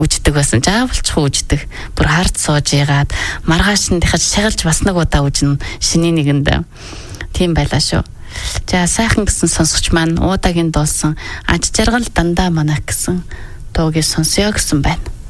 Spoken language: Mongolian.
үждэг байсан. Жаавалчгүй үждэг. Бүр хард сууж ягаад маргааш нь дахиж шагалж бас нэг удаа үжнэ шинийн нэгэнд. Тийм байлаа шүү. За сайхан гэсэн сонсогч маань уудагийн дуулсан аж жаргал дандаа манайх гэсэн дуугийг сонсё гэсэн байна.